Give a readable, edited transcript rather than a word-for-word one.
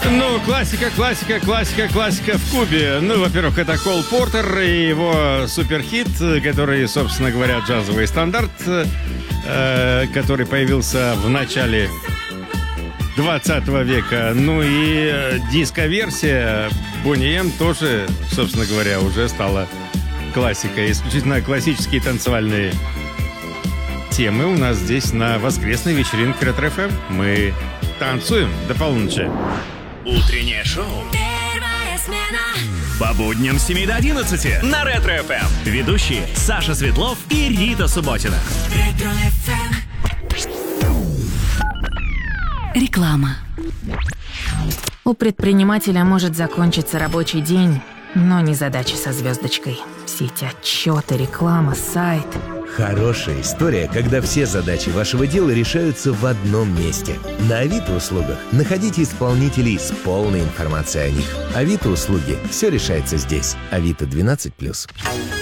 Ну, классика в Кубе. Ну, во-первых, это Кол Портер и его суперхит, который, собственно говоря, джазовый стандарт, который появился в начале 20 века. Ну и диско-версия Boney M тоже, собственно говоря, уже стала классикой. Исключительно классические танцевальные темы у нас здесь на воскресной вечеринке Ретро-ФМ. Мы танцуем до полуночи. Утреннее шоу. Первая смена. По будням с 7 до 11 на Ретро-ФМ. Ведущие Саша Светлов и Рита Субботина. Реклама. У предпринимателя может закончиться рабочий день, но не задача со звездочкой. Все эти отчеты, реклама, сайт. Хорошая история, когда все задачи вашего дела решаются в одном месте. На Авито услугах находите исполнителей с полной информацией о них. Авито услуги. Все решается здесь. Авито 12+.